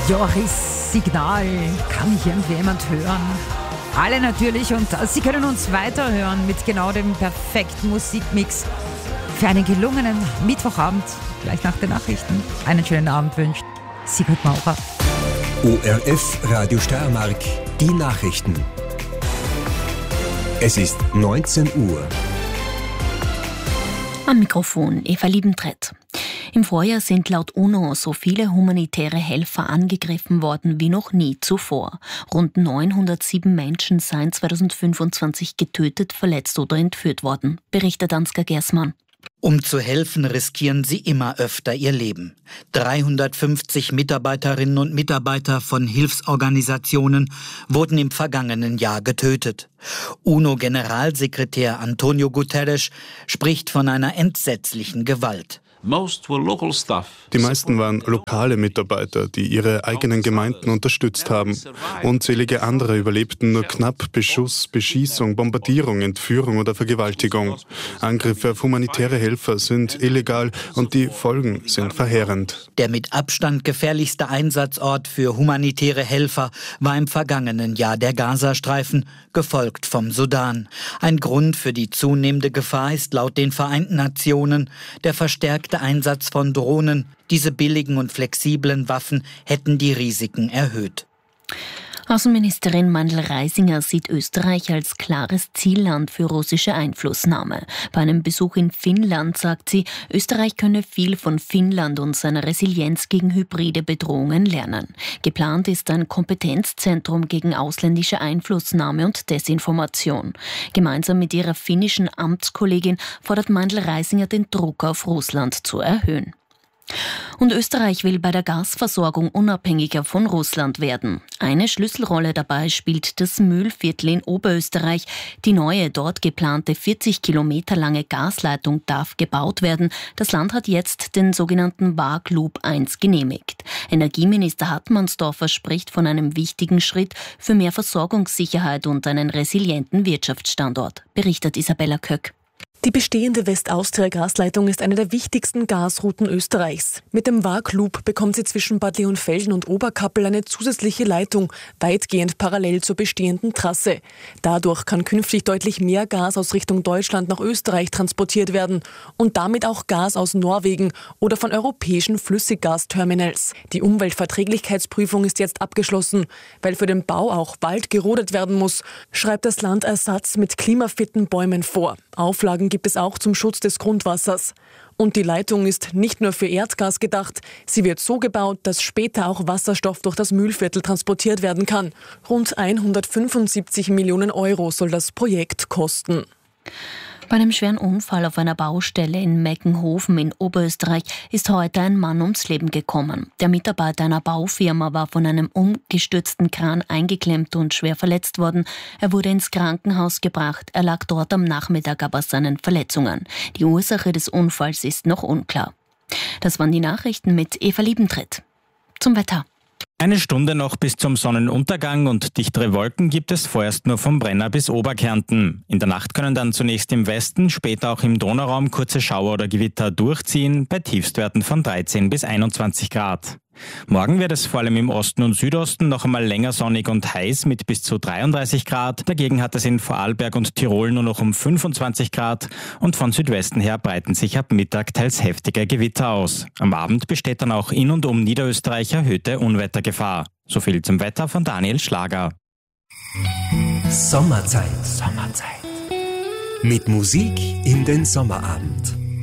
Joris Signal, kann ich irgendjemand hören? Alle natürlich, und Sie können uns weiterhören mit genau dem perfekten Musikmix für einen gelungenen Mittwochabend, gleich nach den Nachrichten. Einen schönen Abend wünscht Sigrid Maurer. ORF Radio Steiermark, die Nachrichten. Es ist 19 Uhr. Am Mikrofon Eva Liebentritt. Im Vorjahr sind laut UNO so viele humanitäre Helfer angegriffen worden wie noch nie zuvor. Rund 907 Menschen seien 2025 getötet, verletzt oder entführt worden, berichtet Ansgar Gersmann. Um zu helfen, riskieren sie immer öfter ihr Leben. 350 Mitarbeiterinnen und Mitarbeiter von Hilfsorganisationen wurden im vergangenen Jahr getötet. UNO-Generalsekretär Antonio Guterres spricht von einer entsetzlichen Gewalt. Die meisten waren lokale Mitarbeiter, die ihre eigenen Gemeinden unterstützt haben. Unzählige andere überlebten nur knapp Beschuss, Beschießung, Bombardierung, Entführung oder Vergewaltigung. Angriffe auf humanitäre Helfer sind illegal und die Folgen sind verheerend. Der mit Abstand gefährlichste Einsatzort für humanitäre Helfer war im vergangenen Jahr der Gazastreifen, gefolgt vom Sudan. Ein Grund für die zunehmende Gefahr ist laut den Vereinten Nationen der verstärkte Einsatz von Drohnen. Diese billigen und flexiblen Waffen hätten die Risiken erhöht. Außenministerin Mandl-Reisinger sieht Österreich als klares Zielland für russische Einflussnahme. Bei einem Besuch in Finnland sagt sie, Österreich könne viel von Finnland und seiner Resilienz gegen hybride Bedrohungen lernen. Geplant ist ein Kompetenzzentrum gegen ausländische Einflussnahme und Desinformation. Gemeinsam mit ihrer finnischen Amtskollegin fordert Mandl-Reisinger, den Druck auf Russland zu erhöhen. Und Österreich will bei der Gasversorgung unabhängiger von Russland werden. Eine Schlüsselrolle dabei spielt das Mühlviertel in Oberösterreich. Die neue, dort geplante 40 Kilometer lange Gasleitung darf gebaut werden. Das Land hat jetzt den sogenannten Waag-Loop 1 genehmigt. Energieminister Hartmannsdorfer spricht von einem wichtigen Schritt für mehr Versorgungssicherheit und einen resilienten Wirtschaftsstandort, berichtet Isabella Köck. Die bestehende West-Austria-Gasleitung ist eine der wichtigsten Gasrouten Österreichs. Mit dem Waag-Loop bekommt sie zwischen Bad Leonfelden und Oberkappel eine zusätzliche Leitung, weitgehend parallel zur bestehenden Trasse. Dadurch kann künftig deutlich mehr Gas aus Richtung Deutschland nach Österreich transportiert werden und damit auch Gas aus Norwegen oder von europäischen Flüssiggasterminals. Die Umweltverträglichkeitsprüfung ist jetzt abgeschlossen. Weil für den Bau auch Wald gerodet werden muss, schreibt das Land Ersatz mit klimafitten Bäumen vor. Auflagen gibt es auch zum Schutz des Grundwassers. Und die Leitung ist nicht nur für Erdgas gedacht. Sie wird so gebaut, dass später auch Wasserstoff durch das Mühlviertel transportiert werden kann. Rund 175 Millionen Euro soll das Projekt kosten. Bei einem schweren Unfall auf einer Baustelle in Meckenhofen in Oberösterreich ist heute ein Mann ums Leben gekommen. Der Mitarbeiter einer Baufirma war von einem umgestürzten Kran eingeklemmt und schwer verletzt worden. Er wurde ins Krankenhaus gebracht, er lag dort am Nachmittag aber seinen Verletzungen. Die Ursache des Unfalls ist noch unklar. Das waren die Nachrichten mit Eva Liebentritt. Zum Wetter. Eine Stunde noch bis zum Sonnenuntergang und dichtere Wolken gibt es vorerst nur vom Brenner bis Oberkärnten. In der Nacht können dann zunächst im Westen, später auch im Donauraum kurze Schauer oder Gewitter durchziehen, bei Tiefstwerten von 13 bis 21 Grad. Morgen wird es vor allem im Osten und Südosten noch einmal länger sonnig und heiß mit bis zu 33 Grad. Dagegen hat es in Vorarlberg und Tirol nur noch um 25 Grad und von Südwesten her breiten sich ab Mittag teils heftige Gewitter aus. Am Abend besteht dann auch in und um Niederösterreich erhöhte Unwettergefahr. So viel zum Wetter von Daniel Schlager. Sommerzeit. Mit Musik in den Sommerabend.